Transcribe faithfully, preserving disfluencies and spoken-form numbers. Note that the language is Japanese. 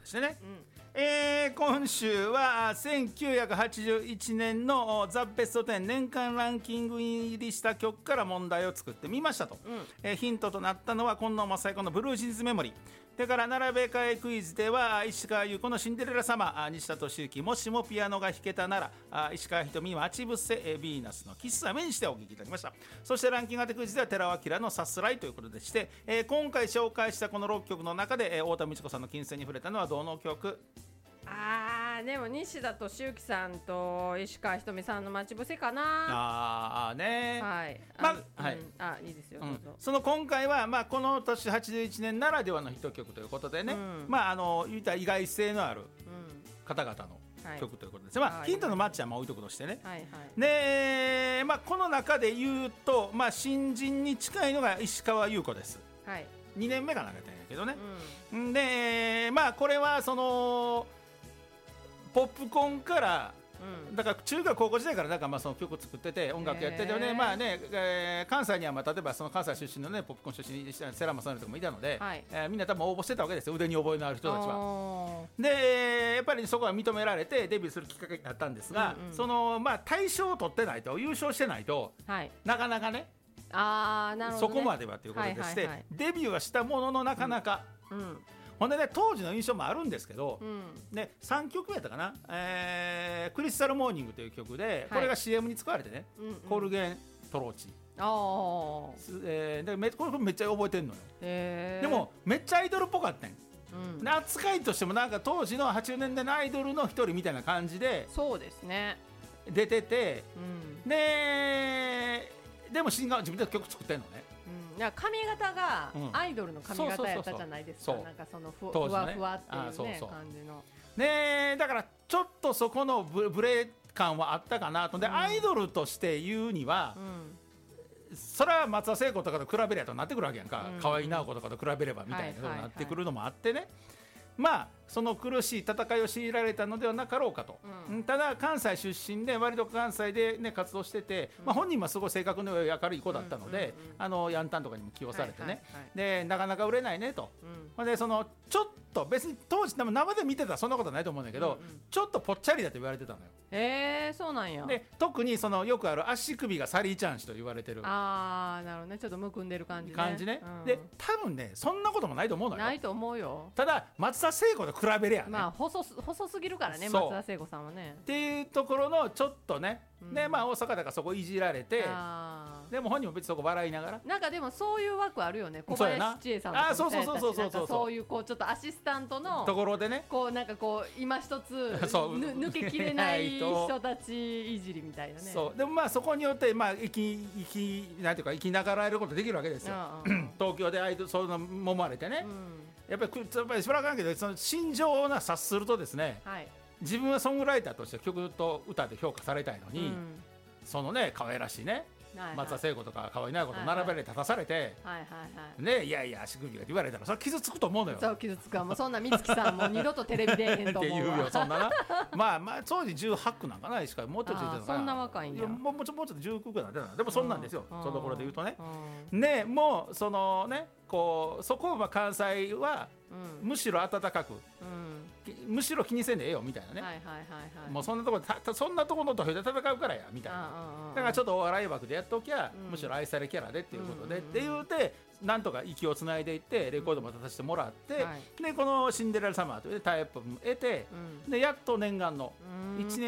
してね、 うん、 えー、今週はせんきゅうひゃくはちじゅういちねんのザ・ベストテン年間ランキング入りした曲から問題を作ってみましたと、 うん、 えー、ヒントとなったのは近藤正彦のブルージーズメモリー、それから並べ替えクイズでは石川優子のシンデレラ様、西田敏行もしもピアノが弾けたなら、石川ひとみ待ち伏せ、ヴィーナスのキスアメにしてお聴きいただきました。そしてランキング当てクイズでは寺尾明のさすらいということでして、えー、今回紹介したこのろっきょくの中で、えー、太田美智子さんの金星に触れたのはどの曲？ あーでも西田敏行さんと石川ひとみさんの待ち伏せかな。 あーねはい、 まあ、 はい、 うん、あいいですよ、どうぞ。 うん、その今回は、まあ、この年はちじゅういちねんならではのヒット曲ということでね、うん、まああの言った意外性のある方々の曲ということです、はい、まあ、ヒントのマッチはまあ置いとくとしてね、はいはい、で、まあ、この中で言うと、まあ、新人に近いのが石川優子です、はい、にねんめかなんかやったんやけどね、うん、で、まあ、これはそのポップコーンから、うん、だから中学高校時代からなんかまあその曲作ってて音楽やっててね、まあね、えー、関西にはまあ例えばその関西出身のねポップコーン出身に世良正則とかもいたので、はい、えー、みんな多分応募してたわけですよ、腕に覚えのある人たちは。でやっぱりそこは認められてデビューするきっかけになったんですが、うんうん、そのまあ大賞を取ってないと優勝してないと、はい、なかなかね、 あー、なるほどね、 そこまではということでして、はいはいはい、デビューはしたもののなかなか、うんうん、ほんでね、当時の印象もあるんですけど、うん、ね、さんきょくめやったかな、えー、クリスタルモーニングという曲で、これが シーエム に使われてね、はい、コルゲントローチ、あ、えー、でめこれめっちゃ覚えてんのよ、でもめっちゃアイドルっぽかったん、うん、扱いとしてもなんか当時のはちじゅうねんだいのアイドルの一人みたいな感じでそうですね出てて、うん、ででもシンガー自分で曲作ってんのね、 うん、髪型がアイドルの髪型やったじゃないですか、なんかその ふ, ふわふわっていう、ね、そうそう感じの、 ね、だからちょっとそこの ブ, ブレ感はあったかなと。で、うん、アイドルとして言うには、うん、それは松田聖子とかと比べりゃとなってくるわけやんか、うん、河合直子とかと比べればみたいなことになってくるのもあってね、はいはいはい、まあその苦しい戦いを強いられたのではなかろうかと、うん、ただ関西出身で割と関西で、ね、活動してて、うん、まあ、本人はすごい性格の良い明るい子だったので、うんうんうん、あのヤンタンとかにも起用されてね、はいはいはい、でなかなか売れないねと、うん、でそのちょっと別に当時生で見てたらそんなことないと思うんだけど、うんうん、ちょっとぽっちゃりだと言われてたのよ。 へー、そうなんや。 で特にそのよくある足首がサリーチャン氏と言われてる、 あー、なるほどね、ちょっとむくんでる感じね感じね、 うん、 で多分ねそんなこともないと思うのよ。 ないと思うよ。 ただ松田聖子と比べりゃね、 まあ細す、細すぎるからね、松田聖子さんはねっていうところのちょっとね、うん、でまあ大阪だからそこいじられて、でも本人も別にそこ笑いながら、 なんかでもそういう枠あるよね、小林千恵さんとか、 あ、そうそうそうそうそうそう、 そういうこうちょっとアシスタントのところでね、 こうなんかこう今一つ抜けきれない人たちいじりみたいなね。 そうでもまあそこによってまあ生き生きなんていうか生きながらえることできるわけですよ。東京でアイドルそういうの揉まれてね、うん、やっぱりやっぱりしばらくあかんけど、その心情な察するとですね、はい、自分はソングライターとして曲と歌で評価されたいのに、うん、そのね可愛らしいね、はいはい、松田聖子とか河合直子と並べて立たされて、はいはいはい、ね、いやいや足首が言われたらそれ傷つくと思うのよ。 そう傷つくわ、もうそんな美月さんもう二度とテレビ出えへんと思うわって言うよ、 そんななまあまあ当時じゅうはちくなんかな、しかもうちょっと言ってたかな、 そんな若いんや、 もうもうちょっとじゅうきゅうくなってた、でもそんなんですよ、そのところで言うとね。ね、もうそのねこうそこは関西は、うん、むしろ温かく、うん、むしろ気にせんでええよみたいなね、はいはいはいはい、もうそんなところたそんなところの土俵で戦うからやみたいな、だからちょっとお笑い枠でやっときゃ、うん、むしろ愛されキャラでっていうことで、うん、って言うてなんとか息をつないでいってレコードも立たせてもらって、うん、はい、でこのシンデレラサマーというタイアップも得て、うん、でやっと念願のいちね